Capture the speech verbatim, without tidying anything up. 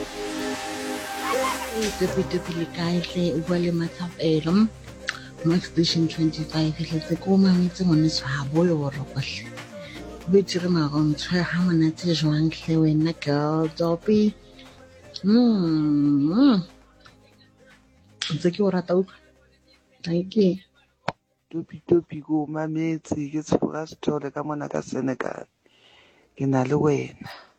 Topi topi le kae hle o bua le Mathapelo mo station twenty-five hle tse ko mametse ngone tshwabo le boroko hle betse re magontshwe ha monate jwang hle wena girl Topi mm ntse ke o rata utlwa thank you Topi topi ko mametse ke tshoga sethole ka mona ka Senegal ke na le wena